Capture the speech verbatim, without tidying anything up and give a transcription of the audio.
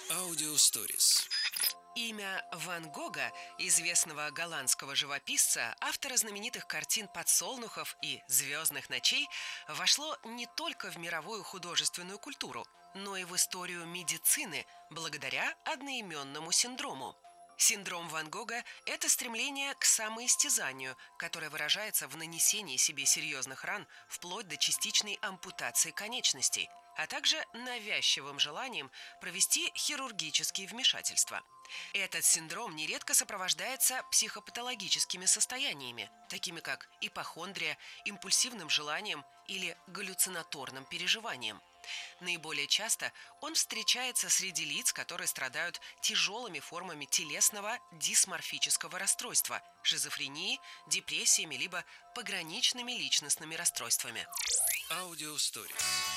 Аудиосторис. Имя Ван Гога, известного голландского живописца, автора знаменитых картин «Подсолнухов» и «Звездных ночей», вошло не только в мировую художественную культуру, но и в историю медицины благодаря одноименному синдрому. Синдром Ван Гога– это стремление к самоистязанию, которое выражается в нанесении себе серьезных ран вплоть до частичной ампутации конечностей, а также навязчивым желанием провести хирургические вмешательства. Этот синдром нередко сопровождается психопатологическими состояниями, такими как ипохондрия, импульсивным желанием или галлюцинаторным переживанием. Наиболее часто он встречается среди лиц, которые страдают тяжелыми формами телесного дисморфического расстройства, шизофрении, депрессиями либо пограничными личностными расстройствами. Аудиосторис.